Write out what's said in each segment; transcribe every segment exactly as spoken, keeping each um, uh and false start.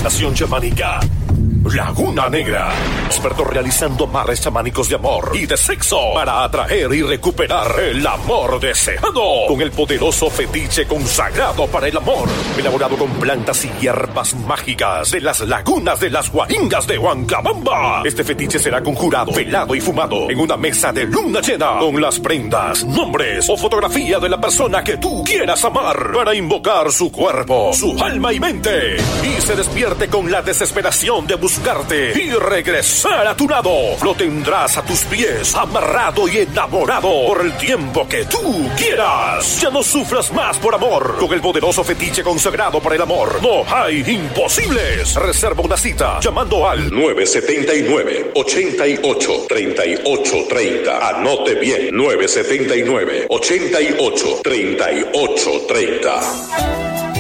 Fundación Chamánica Laguna Negra. Expertos realizando amarres chamánicos de amor y de sexo para atraer y recuperar el amor deseado. Con el poderoso fetiche consagrado para el amor. Elaborado con plantas y hierbas mágicas de las lagunas de las Guaringas de Huancabamba. Este fetiche será conjurado, velado y fumado en una mesa de luna llena con las prendas, nombres o fotografía de la persona que tú quieras amar para invocar su cuerpo, su alma y mente. Y se despierte con la desesperación de buscar buscarte y regresar a tu lado. Lo tendrás a tus pies, amarrado y enamorado por el tiempo que tú quieras. Ya no sufras más por amor. Con el poderoso fetiche consagrado para el amor, no hay imposibles. Reserva una cita llamando al nueve siete nueve, ocho ocho, tres ocho tres cero. Anote bien, nueve siete nueve, ocho ocho, tres ocho tres cero.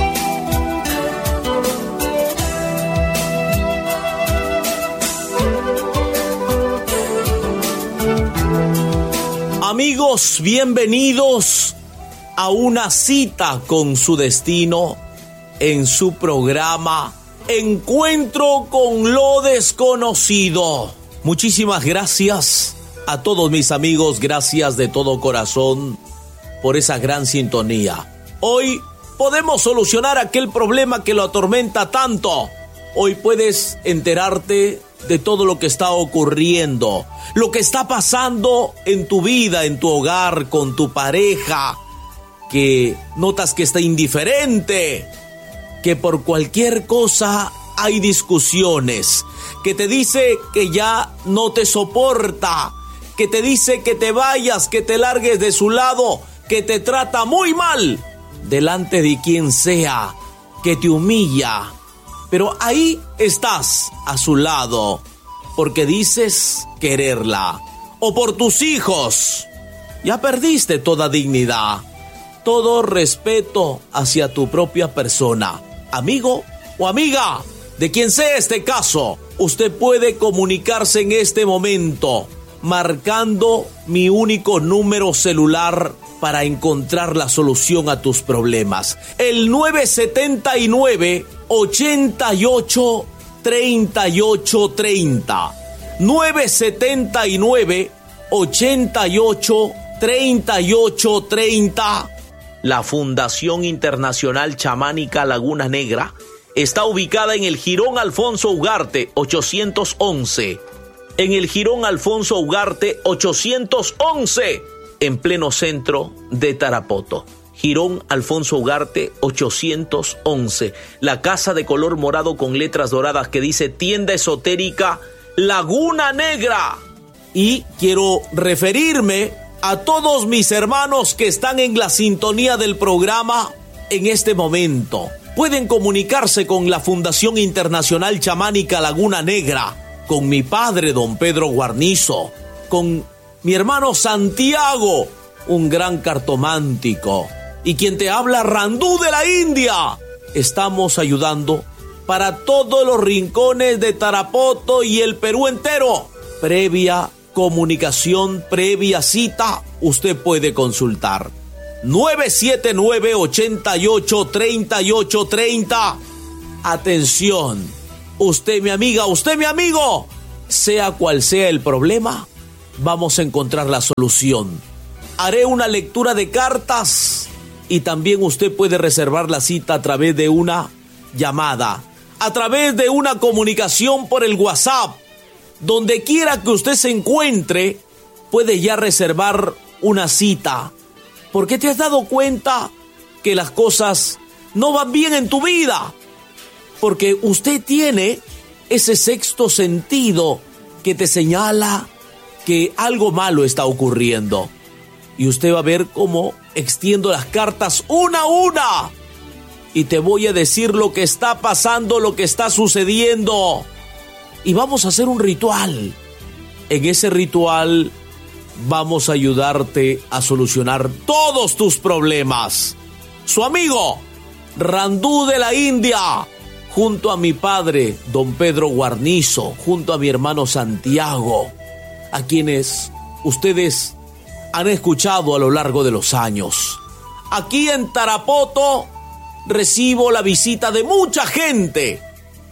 Amigos, bienvenidos a una cita con su destino en su programa Encuentro con lo Desconocido. Muchísimas gracias a todos mis amigos, gracias de todo corazón por esa gran sintonía. Hoy podemos solucionar aquel problema que lo atormenta tanto. Hoy puedes enterarte de todo lo que está ocurriendo, lo que está pasando en tu vida, en tu hogar, con tu pareja, que notas que está indiferente, que por cualquier cosa hay discusiones, que te dice que ya no te soporta, que te dice que te vayas, que te largues de su lado, que te trata muy mal delante de quien sea, que te humilla. Pero ahí estás a su lado, porque dices quererla. O por tus hijos. Ya perdiste toda dignidad, todo respeto hacia tu propia persona. Amigo o amiga, de quien sea este caso, usted puede comunicarse en este momento, marcando mi único número celular para encontrar la solución a tus problemas. El nueve siete nueve, ocho ocho, tres ocho tres cero. nueve siete nueve, ocho ocho, tres ocho tres cero. La Fundación Internacional Chamánica Laguna Negra está ubicada en el Jirón Alfonso Ugarte ochocientos once. En el Jirón Alfonso Ugarte ochocientos once. En pleno centro de Tarapoto. Jirón Alfonso Ugarte ochocientos once. La casa de color morado con letras doradas que dice Tienda Esotérica Laguna Negra. Y quiero referirme a todos mis hermanos que están en la sintonía del programa en este momento. Pueden comunicarse con la Fundación Internacional Chamánica Laguna Negra, con mi padre, don Pedro Guarnizo, con mi hermano Santiago, un gran cartomántico, y quien te habla, Randú de la India. Estamos ayudando para todos los rincones de Tarapoto y el Perú entero. Previa comunicación, previa cita, usted puede consultar. nueve siete nueve, ocho ocho, tres ocho tres cero. Atención, usted mi amiga, usted mi amigo, sea cual sea el problema, vamos a encontrar la solución. Haré una lectura de cartas y también usted puede reservar la cita a través de una llamada, a través de una comunicación por el WhatsApp. Donde quiera que usted se encuentre, puede ya reservar una cita. Porque te has dado cuenta que las cosas no van bien en tu vida. Porque usted tiene ese sexto sentido que te señala que algo malo está ocurriendo. Y usted va a ver cómo extiendo las cartas una a una. Y te voy a decir lo que está pasando, lo que está sucediendo. Y vamos a hacer un ritual. En ese ritual vamos a ayudarte a solucionar todos tus problemas. Su amigo, Randú de la India, junto a mi padre, don Pedro Guarnizo, junto a mi hermano Santiago, a quienes ustedes han escuchado a lo largo de los años. Aquí en Tarapoto recibo la visita de mucha gente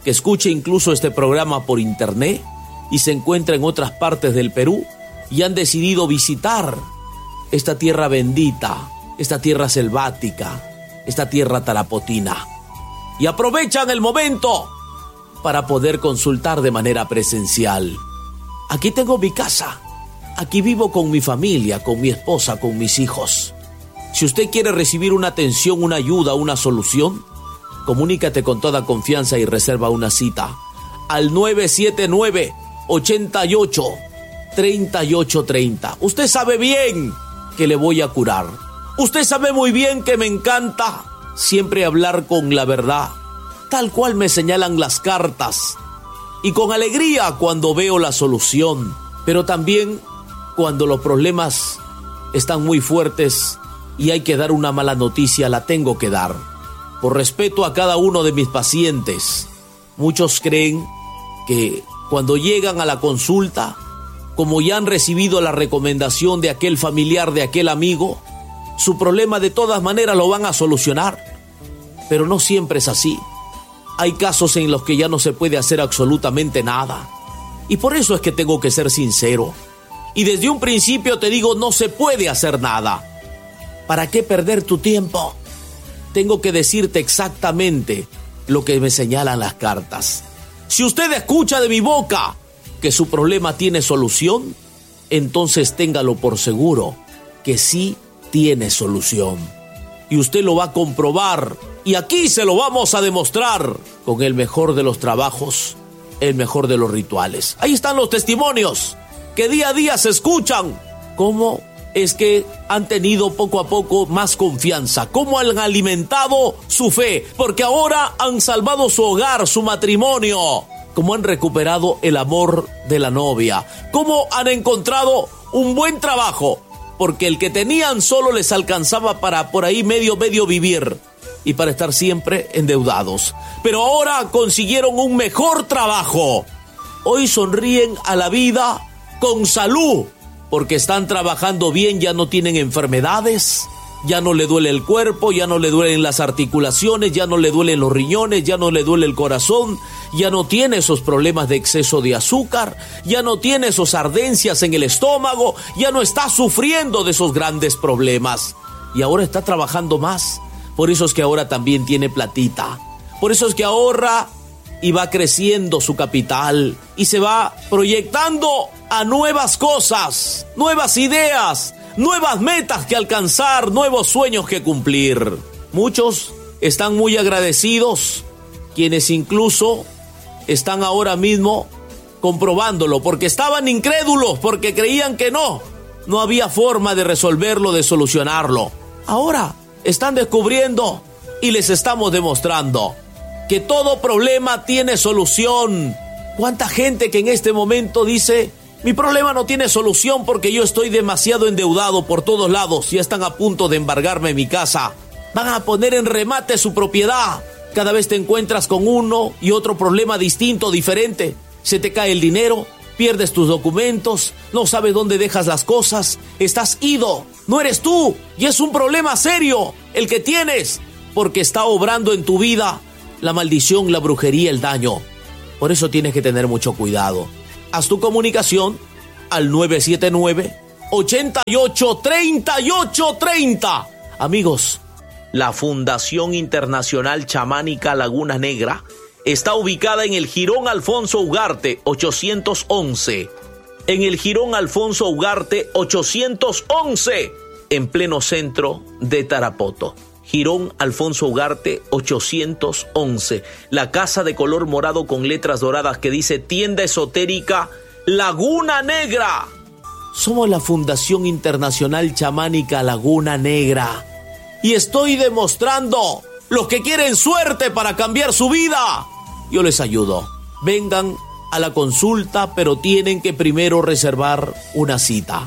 que escucha incluso este programa por internet y se encuentra en otras partes del Perú y han decidido visitar esta tierra bendita, esta tierra selvática, esta tierra tarapotina. Y aprovechan el momento para poder consultar de manera presencial. Aquí tengo mi casa, aquí vivo con mi familia, con mi esposa, con mis hijos. Si usted quiere recibir una atención, una ayuda, una solución, comunícate con toda confianza y reserva una cita al nueve siete nueve, ocho ocho, tres ocho tres cero. Usted sabe bien que le voy a curar. Usted sabe muy bien que me encanta siempre hablar con la verdad, tal cual me señalan las cartas, y con alegría cuando veo la solución, pero también cuando los problemas están muy fuertes y hay que dar una mala noticia, la tengo que dar. Por respeto a cada uno de mis pacientes, muchos creen que cuando llegan a la consulta, como ya han recibido la recomendación de aquel familiar, de aquel amigo, su problema de todas maneras lo van a solucionar. Pero no siempre es así. Hay casos en los que ya no se puede hacer absolutamente nada. Y por eso es que tengo que ser sincero. Y desde un principio te digo, no se puede hacer nada. ¿Para qué perder tu tiempo? Tengo que decirte exactamente lo que me señalan las cartas. Si usted escucha de mi boca que su problema tiene solución, entonces téngalo por seguro que sí tiene solución. Y usted lo va a comprobar. Y aquí se lo vamos a demostrar con el mejor de los trabajos, el mejor de los rituales. Ahí están los testimonios que día a día se escuchan. ¿Cómo es que han tenido poco a poco más confianza? ¿Cómo han alimentado su fe? Porque ahora han salvado su hogar, su matrimonio. ¿Cómo han recuperado el amor de la novia? ¿Cómo han encontrado un buen trabajo? Porque el que tenían solo les alcanzaba para por ahí medio, medio vivir y para estar siempre endeudados. Pero ahora consiguieron un mejor trabajo. Hoy sonríen a la vida con salud, porque están trabajando bien, ya no tienen enfermedades, ya no le duele el cuerpo, ya no le duelen las articulaciones, ya no le duelen los riñones, ya no le duele el corazón, ya no tiene esos problemas de exceso de azúcar, ya no tiene esas ardencias en el estómago, ya no está sufriendo de esos grandes problemas. Y ahora está trabajando más. Por eso es que ahora también tiene platita. Por eso es que ahorra y va creciendo su capital y se va proyectando a nuevas cosas, nuevas ideas, nuevas metas que alcanzar, nuevos sueños que cumplir. Muchos están muy agradecidos, quienes incluso están ahora mismo comprobándolo, porque estaban incrédulos, porque creían que no, no había forma de resolverlo, de solucionarlo. Ahora están descubriendo y les estamos demostrando que todo problema tiene solución. ¿Cuánta gente que en este momento dice: mi problema no tiene solución porque yo estoy demasiado endeudado por todos lados, ya están a punto de embargarme mi casa, van a poner en remate su propiedad? Cada vez te encuentras con uno y otro problema distinto, diferente. Se te cae el dinero, pierdes tus documentos, no sabes dónde dejas las cosas, estás ido, no eres tú, y es un problema serio el que tienes, porque está obrando en tu vida la maldición, la brujería, el daño. Por eso tienes que tener mucho cuidado. Haz tu comunicación al nueve siete nueve, ocho ocho, tres ocho tres cero. Amigos, la Fundación Internacional Chamánica Laguna Negra está ubicada en el Jirón Alfonso Ugarte ochocientos once. En el Jirón Alfonso Ugarte ochocientos once, en pleno centro de Tarapoto. Jirón Alfonso Ugarte ochocientos once. La casa de color morado con letras doradas que dice Tienda Esotérica Laguna Negra. Somos la Fundación Internacional Chamánica Laguna Negra. Y estoy demostrando, los que quieren suerte para cambiar su vida, yo les ayudo. Vengan a la consulta, pero tienen que primero reservar una cita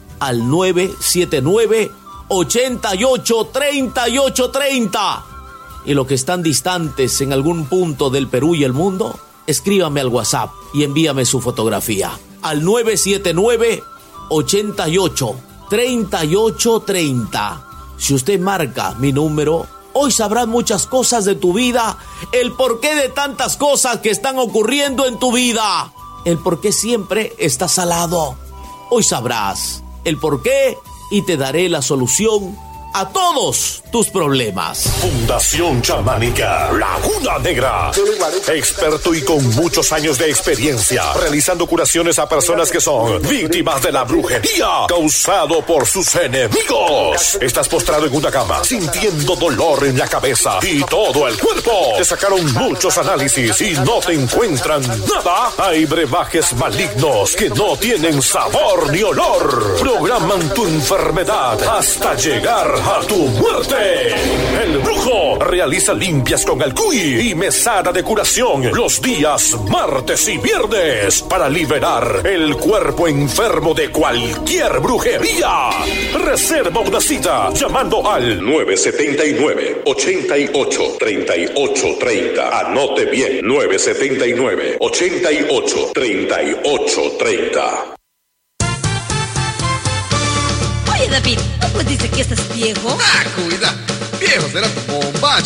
al nueve siete nueve, ocho ocho, tres ocho tres cero. Y los que están distantes en algún punto del Perú y el mundo, escríbame al WhatsApp y envíame su fotografía al nueve siete nueve, ocho ocho, tres ocho tres cero. Si usted marca mi número, Hoy sabrás muchas cosas de tu vida, el porqué de tantas cosas que están ocurriendo en tu vida, el porqué siempre estás al lado. Hoy sabrás el porqué y te daré la solución a todos tus problemas. Fundación Chamánica Laguna Negra. Experto y con muchos años de experiencia realizando curaciones a personas que son víctimas de la brujería causado por sus enemigos. Estás postrado en una cama sintiendo dolor en la cabeza y todo el cuerpo. Te sacaron muchos análisis y no te encuentran nada. Hay brebajes malignos que no tienen sabor ni olor. Programan tu enfermedad hasta llegar a tu muerte. El brujo realiza limpias con alcuy y mesada de curación los días martes y viernes para liberar el cuerpo enfermo de cualquier brujería. Reserva una cita llamando al nueve siete nueve, ocho ocho, tres ocho tres cero. Anote bien, nueve siete nueve, ocho ocho, tres ocho tres cero. Oye, David, ¿no pues dice que estás viejo? Ah, cuida. Viejo será tu bombacha.